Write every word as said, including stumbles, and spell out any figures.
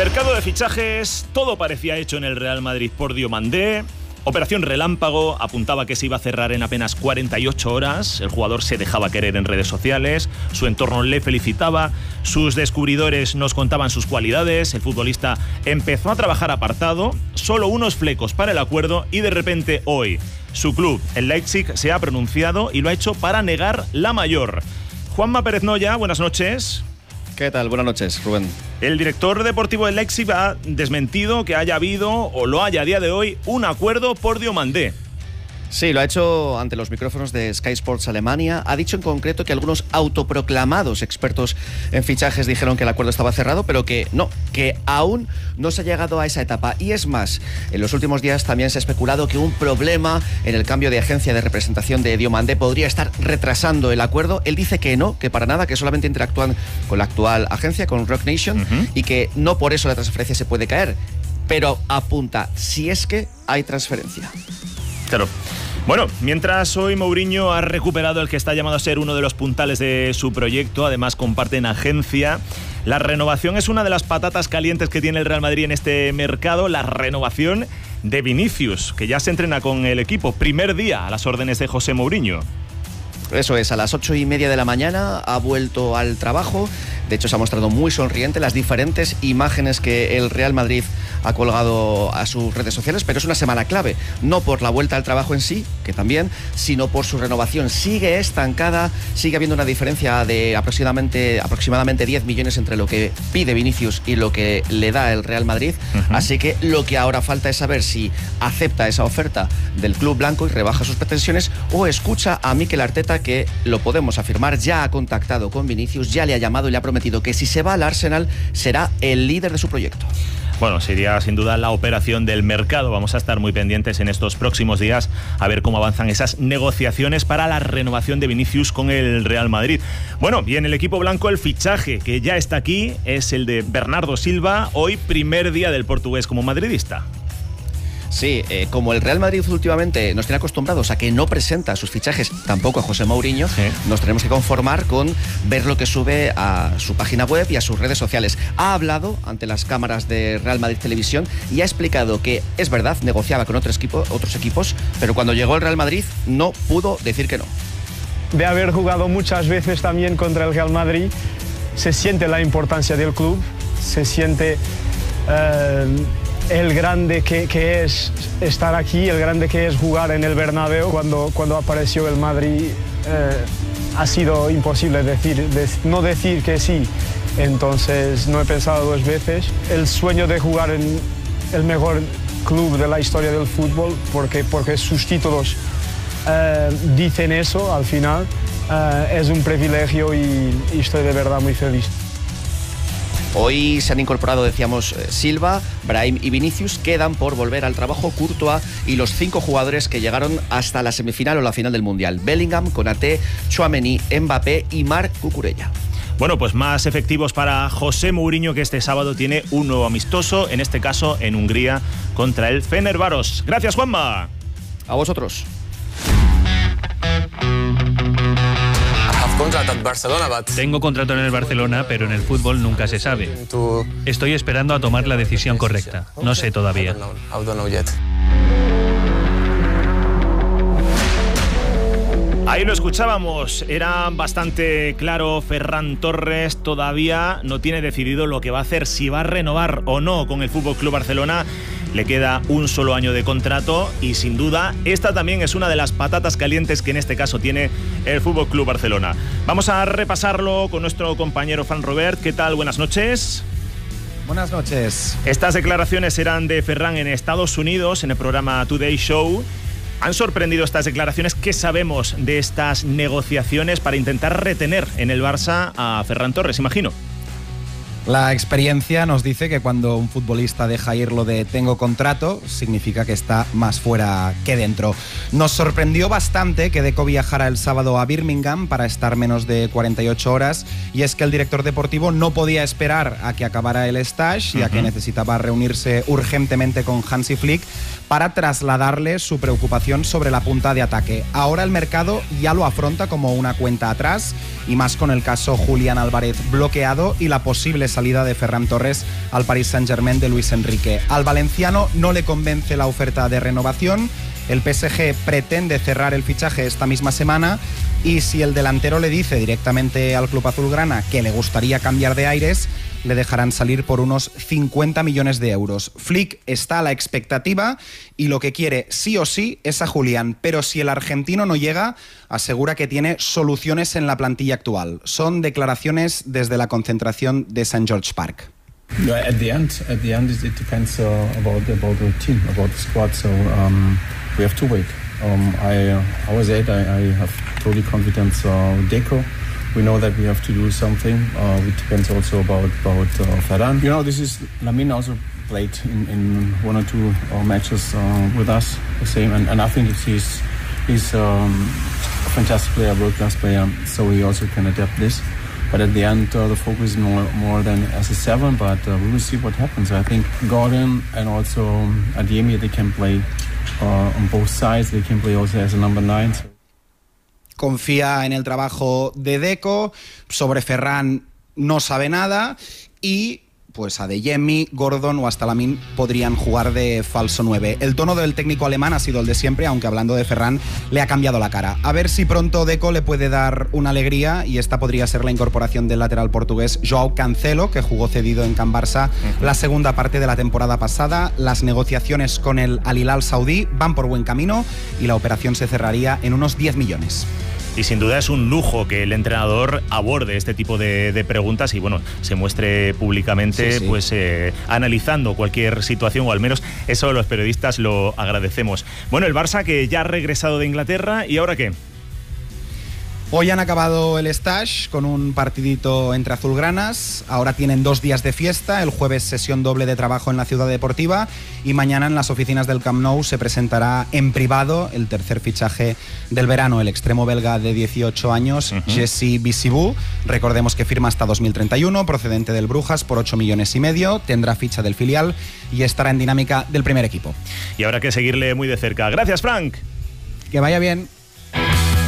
Mercado de fichajes, todo parecía hecho en el Real Madrid por Diomandé. Operación Relámpago apuntaba que se iba a cerrar en apenas cuarenta y ocho horas. El jugador se dejaba querer en redes sociales, su entorno le felicitaba, sus descubridores nos contaban sus cualidades, el futbolista empezó a trabajar apartado, solo unos flecos para el acuerdo y de repente hoy su club, el Leipzig, se ha pronunciado y lo ha hecho para negar la mayor. Juanma Pérez Noya, buenas noches. ¿Qué tal? Buenas noches, Rubén. El director deportivo del Leipzig ha desmentido que haya habido, o lo haya a día de hoy, un acuerdo por Diomandé. Sí, lo ha hecho ante los micrófonos de Sky Sports Alemania. Ha dicho en concreto que algunos autoproclamados expertos en fichajes dijeron que el acuerdo estaba cerrado, pero que no, que aún no se ha llegado a esa etapa. Y es más, en los últimos días también se ha especulado que un problema en el cambio de agencia de representación de Diomandé podría estar retrasando el acuerdo. Él dice que no, que para nada, que solamente interactúan con la actual agencia, con Rock Nation, uh-huh. y que no por eso la transferencia se puede caer. Pero apunta, si es que hay transferencia. Claro. Bueno, mientras hoy Mourinho ha recuperado el que está llamado a ser uno de los puntales de su proyecto, además comparten agencia, la renovación es una de las patatas calientes que tiene el Real Madrid en este mercado, la renovación de Vinicius, que ya se entrena con el equipo, primer día a las órdenes de José Mourinho. Eso es, a las ocho y media de la mañana ha vuelto al trabajo. De hecho, se ha mostrado muy sonriente las diferentes imágenes que el Real Madrid ha colgado a sus redes sociales, pero es una semana clave, no por la vuelta al trabajo en sí, que también, sino por su renovación. Sigue estancada, sigue habiendo una diferencia de aproximadamente, aproximadamente diez millones entre lo que pide Vinicius y lo que le da el Real Madrid. Uh-huh. Así que lo que ahora falta es saber si acepta esa oferta del club blanco y rebaja sus pretensiones, o escucha a Mikel Arteta, que lo podemos afirmar, ya ha contactado con Vinicius, ya le ha llamado y le ha prometido que si se va al Arsenal será el líder de su proyecto. Bueno, sería sin duda la operación del mercado. Vamos a estar muy pendientes en estos próximos días a ver cómo avanzan esas negociaciones para la renovación de Vinicius con el Real Madrid. Bueno, y en el equipo blanco el fichaje que ya está aquí es el de Bernardo Silva, hoy primer día del portugués como madridista. Sí, eh, como el Real Madrid últimamente nos tiene acostumbrados a que no presenta sus fichajes tampoco a José Mourinho, sí. nos tenemos que conformar con ver lo que sube a su página web y a sus redes sociales. Ha hablado ante las cámaras de Real Madrid Televisión y ha explicado que es verdad, negociaba con otros, equipo, otros equipos, pero cuando llegó el Real Madrid no pudo decir que no. De haber jugado muchas veces también contra el Real Madrid, se siente la importancia del club, se siente... Uh, el grande que, que es estar aquí, el grande que es jugar en el Bernabéu. Cuando, cuando apareció el Madrid eh, ha sido imposible decir, de, no decir que sí, entonces no he pensado dos veces. El sueño de jugar en el mejor club de la historia del fútbol, porque, porque sus títulos eh, dicen eso al final, eh, es un privilegio y, y estoy de verdad muy feliz. Hoy se han incorporado, decíamos, Silva, Brahim y Vinicius. Quedan por volver al trabajo Courtois y los cinco jugadores que llegaron hasta la semifinal o la final del Mundial: Bellingham, Konaté, Tchouaméni, Mbappé y Marc Cucurella. Bueno, pues más efectivos para José Mourinho, que este sábado tiene un nuevo amistoso, en este caso en Hungría, contra el Fenerbahçe. Gracias, Juanma. A vosotros. Tengo contrato en el Barcelona, pero en el fútbol nunca se sabe. Estoy esperando a tomar la decisión correcta. No sé todavía. Ahí lo escuchábamos, era bastante claro. Ferran Torres todavía no tiene decidido lo que va a hacer, si va a renovar o no con el F C Barcelona. Le queda un solo año de contrato y sin duda esta también es una de las patatas calientes que en este caso tiene el F C Barcelona. Vamos a repasarlo con nuestro compañero Fran Robert. ¿Qué tal? Buenas noches. Buenas noches. Estas declaraciones eran de Ferran en Estados Unidos, en el programa Today Show. ¿Han sorprendido estas declaraciones? ¿Qué sabemos de estas negociaciones para intentar retener en el Barça a Ferran Torres, imagino? La experiencia nos dice que cuando un futbolista deja ir lo de tengo contrato, significa que está más fuera que dentro. Nos sorprendió bastante que Deco viajara el sábado a Birmingham para estar menos de cuarenta y ocho horas, y es que el director deportivo no podía esperar a que acabara el stage, ya uh-huh. que necesitaba reunirse urgentemente con Hansi Flick para trasladarle su preocupación sobre la punta de ataque. Ahora el mercado ya lo afronta como una cuenta atrás, y más con el caso Julián Álvarez bloqueado y la posible salida salida de Ferran Torres al Paris Saint-Germain de Luis Enrique. Al valenciano no le convence la oferta de renovación. El P S G pretende cerrar el fichaje esta misma semana y si el delantero le dice directamente al club azulgrana que le gustaría cambiar de aires, le dejarán salir por unos cincuenta millones de euros. Flick está a la expectativa y lo que quiere sí o sí es a Julián, pero si el argentino no llega, asegura que tiene soluciones en la plantilla actual. Son declaraciones desde la concentración de Saint George Park. No, at the end, at the end, it depends uh, about about the team, about the squad. So um, we have to wait. Um, I, uh, I was it. I, I have totally confidence. Uh, Deco. We know that we have to do something. Uh, it depends also about about uh, Ferran. You know, this is Lamine also played in, in one or two uh, matches uh, with us, the same, and, and I think he's he's um, a fantastic player, world class player. So he also can adapt this. But at the end, uh, the focus is more, more than as a seven, but uh, we will see what happens. I think Gordon and also Adeyemi, they can play uh, on both sides. They can play also as a number nine. Confía en el trabajo de Deco, sobre Ferran no sabe nada y pues Adeyemi, Gordon o hasta Lamine podrían jugar de falso nueve. El tono del técnico alemán ha sido el de siempre, aunque hablando de Ferran le ha cambiado la cara. A ver si pronto Deco le puede dar una alegría y esta podría ser la incorporación del lateral portugués Joao Cancelo, que jugó cedido en Can Barça uh-huh. la segunda parte de la temporada pasada. Las negociaciones con el Al Hilal saudí van por buen camino y la operación se cerraría en unos diez millones. Y sin duda es un lujo que el entrenador aborde este tipo de, de preguntas y bueno, se muestre públicamente sí, sí. pues eh, analizando cualquier situación, o al menos eso los periodistas lo agradecemos. Bueno, el Barça que ya ha regresado de Inglaterra, ¿y ahora qué? Hoy han acabado el stage con un partidito entre azulgranas, ahora tienen dos días de fiesta, el jueves sesión doble de trabajo en la Ciudad Deportiva y mañana en las oficinas del Camp Nou se presentará en privado el tercer fichaje del verano, el extremo belga de dieciocho años, uh-huh. Jesse Bissibou. Recordemos que firma hasta dos mil treinta y uno, procedente del Brujas por ocho millones y medio, tendrá ficha del filial y estará en dinámica del primer equipo. Y habrá que seguirle muy de cerca. Gracias, Frank. Que vaya bien.